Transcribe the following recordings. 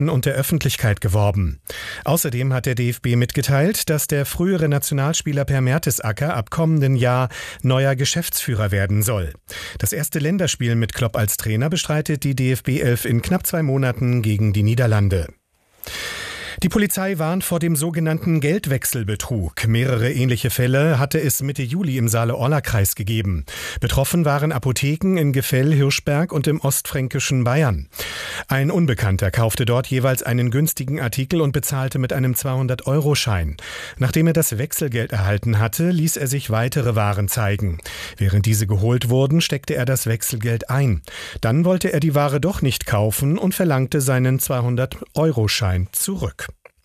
und der Öffentlichkeit geworben. Außerdem hat der DFB mitgeteilt, dass der frühere Nationalspieler Per Mertesacker ab kommenden Jahr neuer Geschäftsführer werden soll. Das erste Länderspiel mit Klopp als Trainer bestreitet die DFB 11 in knapp 2 Monaten gegen die Niederlande. Die Polizei warnt vor dem sogenannten Geldwechselbetrug. Mehrere ähnliche Fälle hatte es Mitte Juli im Saale-Orla-Kreis gegeben. Betroffen waren Apotheken in Gefell, Hirschberg und im ostfränkischen Bayern. Ein Unbekannter kaufte dort jeweils einen günstigen Artikel und bezahlte mit einem 200-Euro-Schein. Nachdem er das Wechselgeld erhalten hatte, ließ er sich weitere Waren zeigen. Während diese geholt wurden, steckte er das Wechselgeld ein. Dann wollte er die Ware doch nicht kaufen und verlangte seinen 200-Euro-Schein zurück.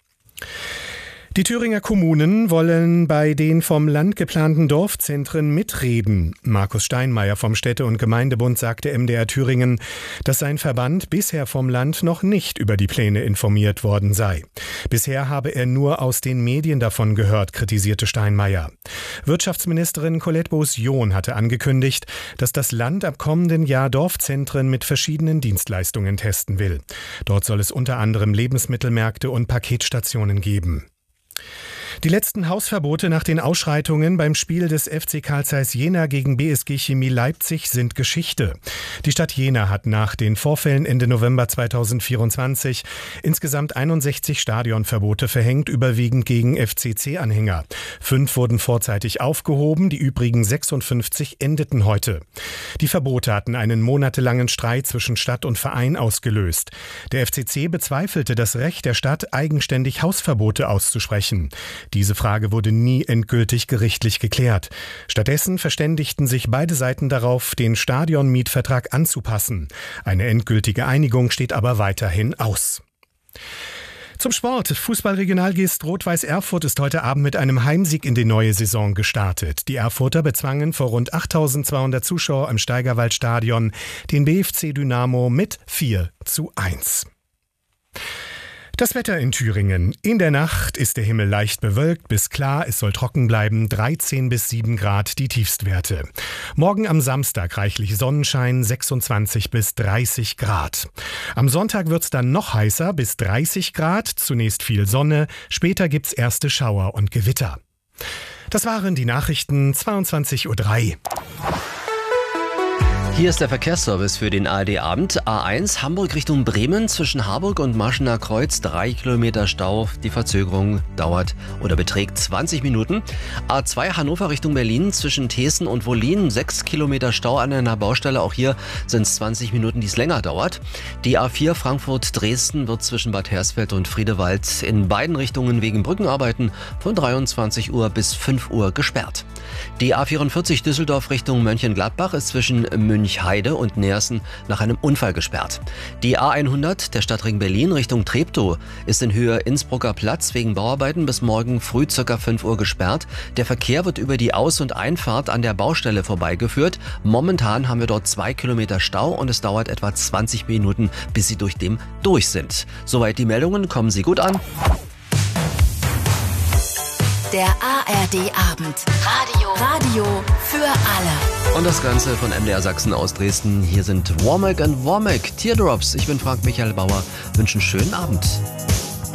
Die Thüringer Kommunen wollen bei den vom Land geplanten Dorfzentren mitreden. Markus Steinmeier vom Städte- und Gemeindebund sagte MDR Thüringen, dass sein Verband bisher vom Land noch nicht über die Pläne informiert worden sei. Bisher habe er nur aus den Medien davon gehört, kritisierte Steinmeier. Wirtschaftsministerin Colette Beaussion hatte angekündigt, dass das Land ab kommenden Jahr Dorfzentren mit verschiedenen Dienstleistungen testen will. Dort soll es unter anderem Lebensmittelmärkte und Paketstationen geben. Die letzten Hausverbote nach den Ausschreitungen beim Spiel des FC Carl Zeiss Jena gegen BSG Chemie Leipzig sind Geschichte. Die Stadt Jena hat nach den Vorfällen Ende November 2024 insgesamt 61 Stadionverbote verhängt, überwiegend gegen FCC-Anhänger. 5 wurden vorzeitig aufgehoben, die übrigen 56 endeten heute. Die Verbote hatten einen monatelangen Streit zwischen Stadt und Verein ausgelöst. Der FCC bezweifelte das Recht der Stadt, eigenständig Hausverbote auszusprechen. Diese Frage wurde nie endgültig gerichtlich geklärt. Stattdessen verständigten sich beide Seiten darauf, den Stadionmietvertrag anzupassen. Eine endgültige Einigung steht aber weiterhin aus. Zum Sport. Fußball-Regionalligist Rot-Weiß Erfurt ist heute Abend mit einem Heimsieg in die neue Saison gestartet. Die Erfurter bezwangen vor rund 8.200 Zuschauer im Steigerwaldstadion den BFC Dynamo mit 4:1. Das Wetter in Thüringen. In der Nacht ist der Himmel leicht bewölkt bis klar. Es soll trocken bleiben. 13 bis 7 Grad die Tiefstwerte. Morgen am Samstag reichlich Sonnenschein. 26 bis 30 Grad. Am Sonntag wird's dann noch heißer bis 30 Grad. Zunächst viel Sonne. Später gibt's erste Schauer und Gewitter. Das waren die Nachrichten 22:03 Uhr. Hier ist der Verkehrsservice für den ARD-Abend. A1 Hamburg Richtung Bremen zwischen Harburg und Maschener Kreuz 3 Kilometer Stau. Die Verzögerung dauert oder beträgt 20 Minuten. A2 Hannover Richtung Berlin zwischen Thesen und Wollin 6 Kilometer Stau an einer Baustelle. Auch hier sind es 20 Minuten, die es länger dauert. Die A4 Frankfurt-Dresden wird zwischen Bad Hersfeld und Friedewald in beiden Richtungen wegen Brückenarbeiten von 23 Uhr bis 5 Uhr gesperrt. Die A44 Düsseldorf Richtung Mönchengladbach ist zwischen Münchheide und Neersen nach einem Unfall gesperrt. Die A100 der Stadtring Berlin Richtung Treptow ist in Höhe Innsbrucker Platz wegen Bauarbeiten bis morgen früh ca. 5 Uhr gesperrt. Der Verkehr wird über die Aus- und Einfahrt an der Baustelle vorbeigeführt. Momentan haben wir dort 2 Kilometer Stau und es dauert etwa 20 Minuten, bis Sie durch sind. Soweit die Meldungen, kommen Sie gut an. Der ARD-Abend. Radio für alle. Und das Ganze von MDR Sachsen aus Dresden. Hier sind Womack and Womack, Teardrops. Ich bin Frank Michael Bauer. Wünsche einen schönen Abend.